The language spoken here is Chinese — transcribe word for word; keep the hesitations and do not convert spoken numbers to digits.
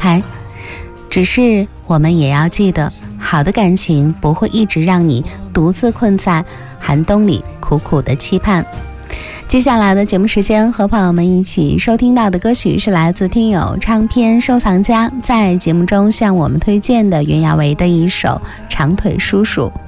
开。只是我们也要记得，好的感情不会一直让你独自困在寒冬里苦苦的期盼。接下来的节目时间，和朋友们一起收听到的歌曲是来自听友唱片收藏家在节目中向我们推荐的袁娅维的一首《长腿叔叔》。